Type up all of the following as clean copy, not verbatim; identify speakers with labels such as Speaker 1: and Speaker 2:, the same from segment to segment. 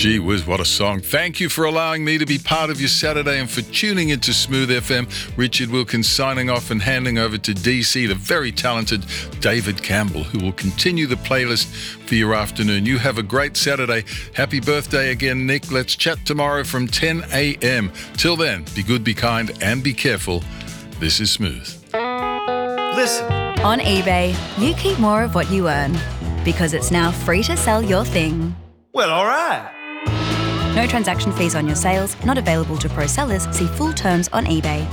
Speaker 1: Gee whiz, what a song. Thank you for allowing me to be part of your Saturday and for tuning into Smooth FM. Richard Wilkins signing off and handing over to DC, the very talented David Campbell, who will continue the playlist for your afternoon. You have a great Saturday. Happy birthday again, Nick. Let's chat tomorrow from 10 a.m. Till then, be good, be kind, and be careful. This is Smooth.
Speaker 2: Listen.
Speaker 3: On eBay, you keep more of what you earn because it's now free to sell your thing.
Speaker 2: Well, all right.
Speaker 3: No transaction fees on your sales, not available to pro sellers. See full terms on eBay.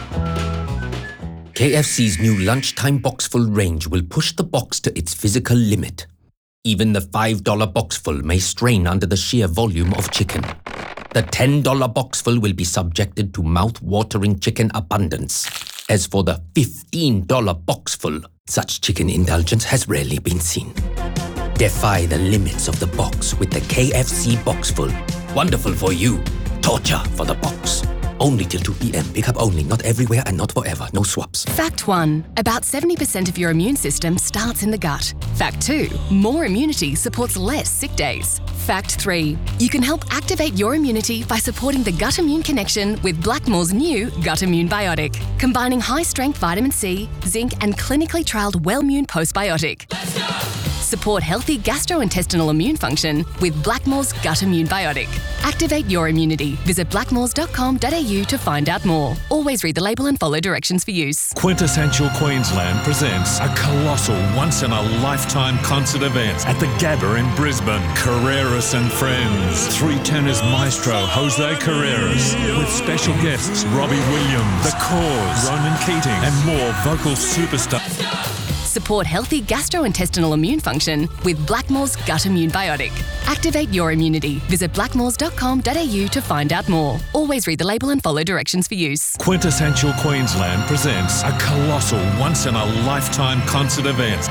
Speaker 4: KFC's new lunchtime boxful range will push the box to its physical limit. Even the $5 boxful may strain under the sheer volume of chicken. The $10 boxful will be subjected to mouth-watering chicken abundance. As for the $15 boxful, such chicken indulgence has rarely been seen. Defy the limits of the box with the KFC Boxful. Wonderful for you. Torture for the box. Only till 2 p.m. Pick up only. Not everywhere and not forever. No swaps.
Speaker 5: Fact 1. About 70% of your immune system starts in the gut. Fact 2. More immunity supports less sick days. Fact 3. You can help activate your immunity by supporting the gut immune connection with Blackmore's new Gut Immune Biotic, combining high-strength vitamin C, zinc, and clinically trialled Wellmune Postbiotic. Support healthy gastrointestinal immune function with Blackmore's Gut Immune Biotic. Activate your immunity. Visit blackmores.com.au to find out more. Always read the label and follow directions for use.
Speaker 6: Quintessential Queensland presents a colossal once-in-a-lifetime concert event at the Gabba in Brisbane. Carreras and Friends. Three tenors maestro Jose Carreras with special guests Robbie Williams, The Cause, Ronan Keating, and more vocal superstars.
Speaker 5: Support healthy gastrointestinal immune function with Blackmore's Gut Immune Biotic. Activate your immunity. Visit blackmores.com.au to find out more. Always read the label and follow directions for use.
Speaker 6: Quintessential Queensland presents a colossal once-in-a-lifetime concert event